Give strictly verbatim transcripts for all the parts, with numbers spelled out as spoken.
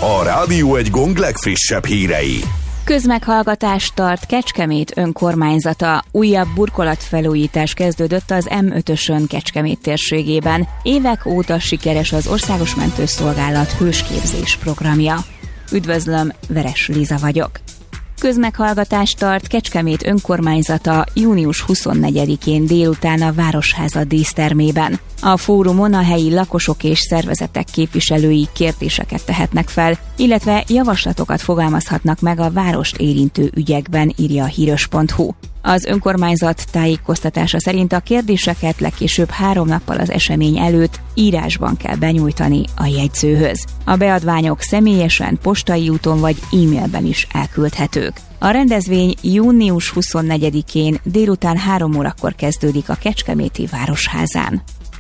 A Rádió Egy Gong legfrissebb hírei. Közmeghallgatást tart Kecskemét önkormányzata. Újabb burkolatfelújítás kezdődött az M ötösön Kecskemét térségében. Évek óta sikeres az Országos Mentőszolgálat hősképzés programja. Üdvözlöm, Veres Liza vagyok. Közmeghallgatást tart Kecskemét önkormányzata június huszonnegyedikén délután a Városháza dísztermében. A fórumon a helyi lakosok és szervezetek képviselői kérdéseket tehetnek fel, illetve javaslatokat fogalmazhatnak meg a várost érintő ügyekben, írja a híros pont hu. Az önkormányzat tájékoztatása szerint a kérdéseket legkésőbb három nappal az esemény előtt írásban kell benyújtani a jegyzőhöz. A beadványok személyesen, postai úton vagy e-mailben is elküldhetők. A rendezvény június huszonnegyedikén délután három órakor kezdődik a Kecskeméti Városházán.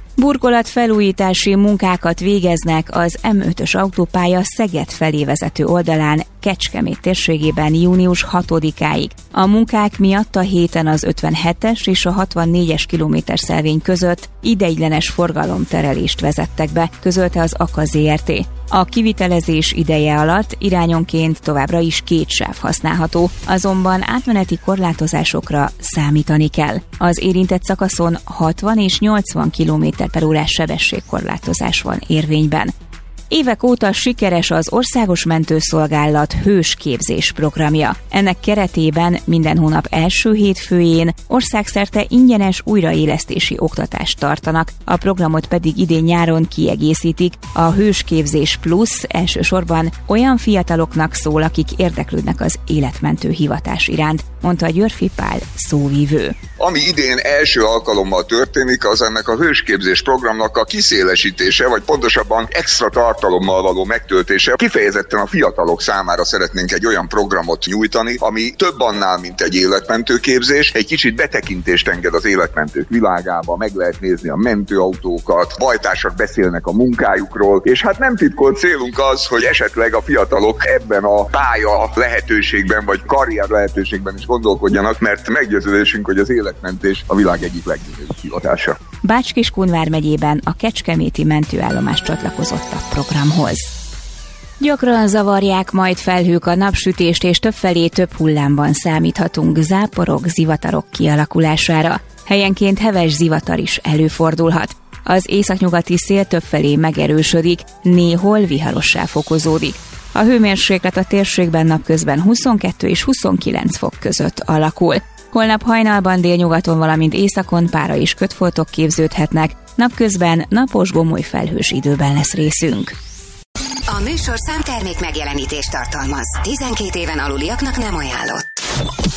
Burkolatfelújítási munkákat végeznek az M ötös autópálya Szeged felé vezető oldalán Kecskemét térségében június hatodikáig. A munkák miatt a héten az ötvenhetes és a hatvannégyes kilométerszelvény között ideiglenes forgalomterelést vezettek be, közölte az á ká zé er té. A kivitelezés ideje alatt irányonként továbbra is két sáv használható, azonban átmeneti korlátozásokra számítani kell. Az érintett szakaszon hatvan és nyolcvan kilométer per órás sebességkorlátozás van érvényben. Évek óta sikeres az Országos Mentőszolgálat hősképzés programja. Ennek keretében minden hónap első hétfőjén országszerte ingyenes újraélesztési oktatást tartanak, a programot pedig idén nyáron kiegészítik. A Hősképzés Plusz elsősorban olyan fiataloknak szól, akik érdeklődnek az életmentő hivatás iránt, mondta Györfi Pál szóvívő. Ami idén első alkalommal történik, az ennek a hősképzés programnak a kiszélesítése, vagy pontosabban extra tartalommal való megtöltése. Kifejezetten a fiatalok számára szeretnénk egy olyan programot nyújtani, ami több annál, mint egy életmentő képzés. Egy kicsit betekintést enged az életmentők világába, meg lehet nézni a mentőautókat, bajtársak beszélnek a munkájukról, és hát nem titkolt célunk az, hogy esetleg a fiatalok ebben a pálya lehetőségben, vagy karrier lehetőségben is gondolkodjanak, mert meggyőződésünk, hogy az életmentés a világ egyik legnagyobb hivatása. Bács-Kiskun vármegyében a kecskeméti mentőállomás csatlakozott a programhoz. Gyakran zavarják majd felhők a napsütést, és többfelé több hullámban számíthatunk záporok, zivatarok kialakulására. Helyenként heves zivatar is előfordulhat. Az északnyugati szél többfelé megerősödik, néhol viharossá fokozódik. A hőmérséklet a térségben napközben huszonkettő és huszonkilenc fok között alakul. Holnap hajnalban délnyugaton, valamint északon pára és kötfoltok képződhetnek, napközben napos gomoly felhős időben lesz részünk. A műsor számtermék megjelenítést tartalmaz. tizenkét éven aluliaknak nem ajánlott.